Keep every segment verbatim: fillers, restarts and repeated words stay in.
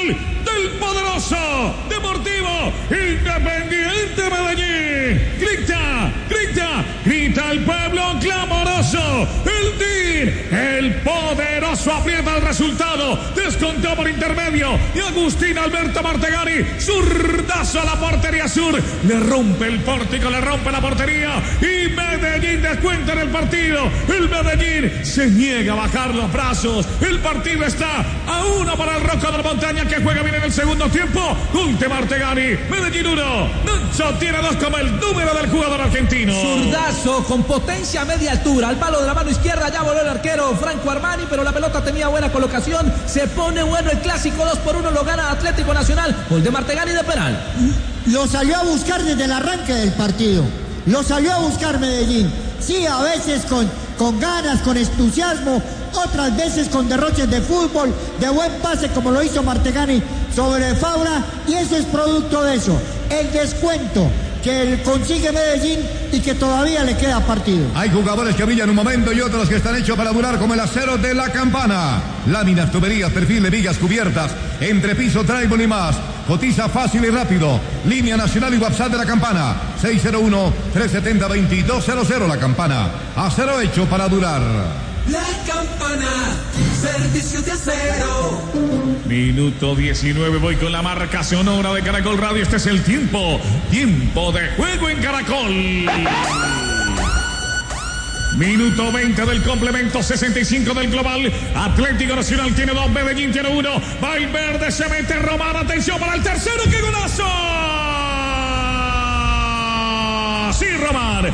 del poderoso Deportivo Independiente Medellín. Grita, grita, grita el pueblo clamoroso. El D I R, el poderoso aprieta el resultado. Descontó por intermedio y Agustín Alberto Martegani, zurdazo a la portería sur. Le rompe el pórtico, le rompe la portería y Medellín descuenta en el partido. El Medellín se niega a bajar los brazos. El partido está a uno para el Rocco de la Montaña, que juega bien en el segundo tiempo. Gol de Martegani. Medellín uno. Nacho tiene dos como el número del jugador argentino. Zurdazo con potencia a media altura. Al palo de la mano izquierda ya voló el arquero Franco Armani, pero la pelota tenía buena colocación. Se pone bueno el clásico. dos por uno lo gana Atlético Nacional. Gol de Martegani de penal. Lo salió a buscar desde el arranque del partido. Lo salió a buscar Medellín. Sí, a veces con, con ganas, con entusiasmo, otras veces con derroches de fútbol, de buen pase como lo hizo Martegani sobre Fabra, y eso es producto de eso, el descuento que consigue Medellín y que todavía le queda partido. Hay jugadores que brillan un momento y otros que están hechos para durar, como el acero de la Campana. Láminas, tuberías, perfiles, vigas, cubiertas, entrepiso, drywall y más. Cotiza fácil y rápido. Línea nacional y WhatsApp de la Campana. seis cero uno, tres siete cero, dos dos cero cero. La Campana. Acero hecho para durar. La Campana, servicio de acero. Minuto diecinueve, voy con la marca sonora de Caracol Radio. Este es el tiempo, tiempo de juego en Caracol. Minuto veinte del complemento, sesenta y cinco del global. Atlético Nacional tiene dos, Medellín tiene uno. Valverde se mete, Román, atención para el tercero, ¡qué golazo! Sí, Román.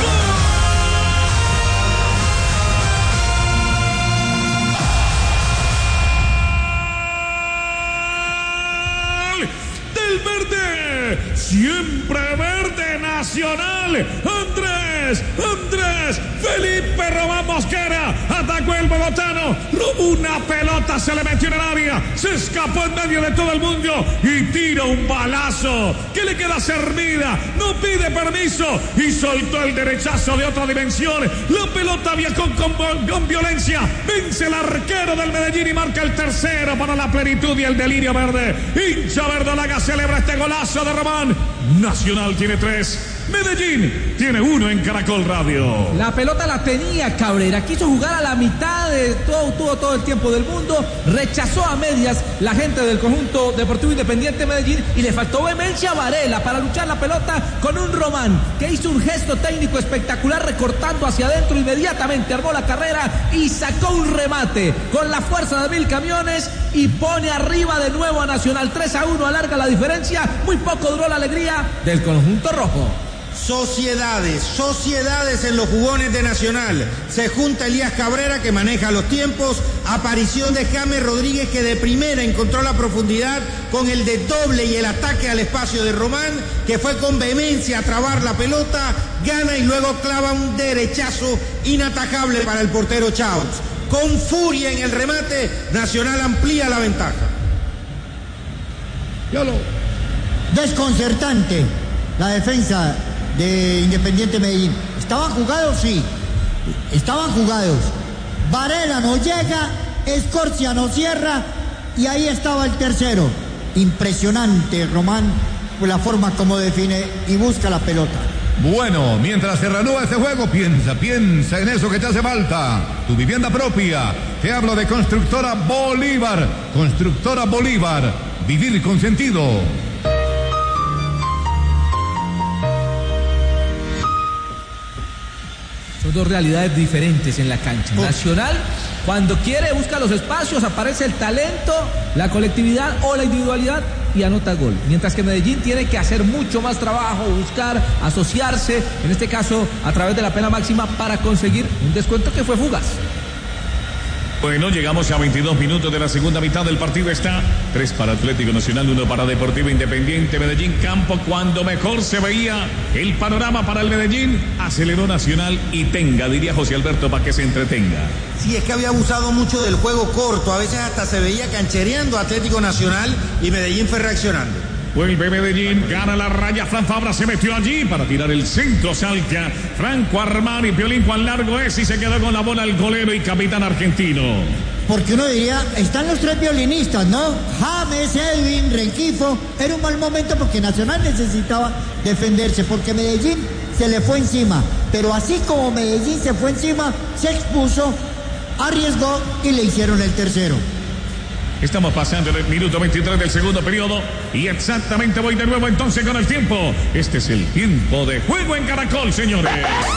Del verde, siempre verde, Nacional. Andrés, Andrés, Felipe Román Mosquera, atacó el bogotano, robó una pelota, se le metió en el área, se escapó en medio de todo el mundo y tira un balazo que le queda servida, no pide permiso y soltó el derechazo de otra dimensión. La pelota viajó con, con, con violencia, vence el arquero del Medellín y marca el tercero para la plenitud y el delirio verde. Hincha verdolaga celebra este golazo de Román. Nacional tiene tres, Medellín tiene uno en Caracol Radio. La pelota la tenía Cabrera, quiso jugar a la mitad de todo, tuvo todo el tiempo del mundo, rechazó a medias la gente del conjunto Deportivo Independiente Medellín y le faltó vehemencia a Varela para luchar la pelota con un Román que hizo un gesto técnico espectacular recortando hacia adentro, inmediatamente armó la carrera y sacó un remate con la fuerza de mil camiones y pone arriba de nuevo a Nacional. Tres a uno, alarga la diferencia, muy poco duró la alegría del conjunto rojo. Sociedades, sociedades en los jugones de Nacional. Se junta Elías Cabrera, que maneja los tiempos. Aparición de James Rodríguez, que de primera encontró la profundidad con el desdoble y el ataque al espacio de Román, que fue con vehemencia a trabar la pelota, gana y luego clava un derechazo inatajable para el portero Chaus. Con furia en el remate, Nacional amplía la ventaja. Yolo. Desconcertante la defensa de Independiente Medellín. ¿Estaban jugados? Sí. Estaban jugados. Varela no llega, Escorcia no cierra y ahí estaba el tercero. Impresionante, Román, la forma como define y busca la pelota. Bueno, mientras se reanuda este juego, piensa, piensa en eso que te hace falta. Tu vivienda propia. Te hablo de Constructora Bolívar. Constructora Bolívar. Vivir con sentido. Son dos realidades diferentes en la cancha. Nacional, cuando quiere, busca los espacios, aparece el talento, la colectividad o la individualidad y anota gol. Mientras que Medellín tiene que hacer mucho más trabajo, buscar, asociarse, en este caso a través de la pena máxima para conseguir un descuento que fue fugaz. Bueno, llegamos a veintidós minutos de la segunda mitad del partido. Está tres para Atlético Nacional, uno para Deportivo Independiente Medellín. Campo cuando mejor se veía el panorama para el Medellín, aceleró Nacional y tenga, diría José Alberto, para que se entretenga. Sí, es que había abusado mucho del juego corto, a veces hasta se veía canchereando a Atlético Nacional y Medellín fue reaccionando. Vuelve Medellín, gana la raya, Fran Fabra se metió allí para tirar el centro, salta Franco Armani, Piolín Juan Largo es y se quedó con la bola el golero y capitán argentino. porque uno diría, están los tres violinistas, ¿no? James, Edwin, Renquifo. Era un mal momento porque Nacional necesitaba defenderse, porque Medellín se le fue encima. Pero así como Medellín se fue encima, se expuso, arriesgó y le hicieron el tercero. Estamos pasando el minuto veintitrés del segundo periodo y exactamente voy de nuevo entonces con el tiempo. Este es el tiempo de juego en Caracol, señores.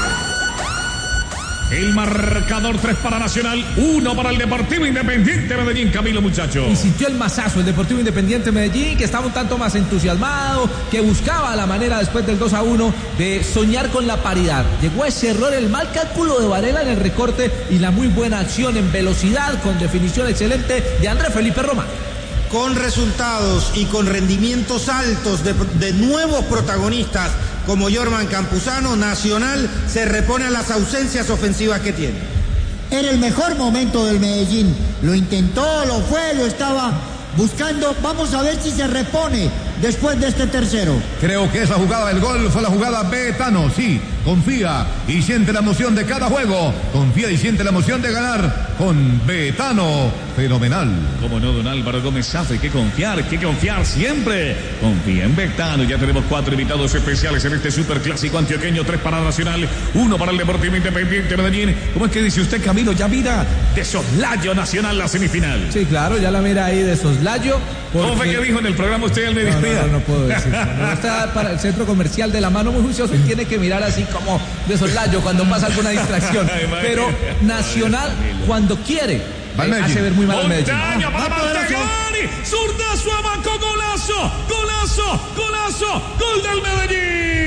El marcador tres para Nacional, uno para el Deportivo Independiente Medellín, Camilo, muchacho. Y sintió el masazo el Deportivo Independiente Medellín, que estaba un tanto más entusiasmado, que buscaba la manera después del dos a uno de soñar con la paridad. Llegó a ese error, el mal cálculo de Varela en el recorte y la muy buena acción en velocidad, con definición excelente de Andrés Felipe Román. Con resultados y con rendimientos altos de, de nuevos protagonistas como Jorman Campuzano, Nacional se repone a las ausencias ofensivas que tiene. Era el mejor momento del Medellín. Lo intentó, lo fue, lo estaba buscando. Vamos a ver si se repone después de este tercero. Creo que esa jugada del gol fue la jugada Betano. Sí, confía y siente la emoción de cada juego. Confía y siente la emoción de ganar con Betano. Fenomenal. Como no, don Álvaro Gómez Safa, hay que confiar, hay que confiar siempre. Confía en Betano. Ya tenemos cuatro invitados especiales en este superclásico antioqueño. Tres para Nacional, uno para el Deportivo Independiente Medellín. ¿Cómo es que dice usted, Camilo? Ya mira de soslayo Nacional la semifinal. Sí, claro, ya la mira ahí de soslayo. Porque... ¿Cómo fue que dijo en el programa usted al mediodía? No, no, no, no puedo decir. No está para el centro comercial de la mano muy juicioso y tiene que mirar así como de soslayo cuando pasa alguna distracción. Pero Nacional, cuando quiere, eh, hace ver muy mal al Medellín. Montaña para Martegani, zurdazo, abajo, golazo, golazo, golazo, gol del Medellín.